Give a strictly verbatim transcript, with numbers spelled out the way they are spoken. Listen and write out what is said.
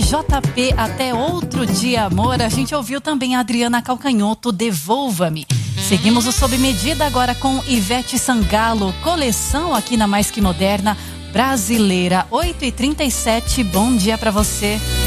J P, Até Outro Dia, Amor. A gente ouviu também a Adriana Calcanhoto, Devolva-me. Seguimos o Sob Medida agora com Ivete Sangalo, Coleção, aqui na Mais Que Moderna Brasileira. Oito e trinta e sete, bom dia pra você.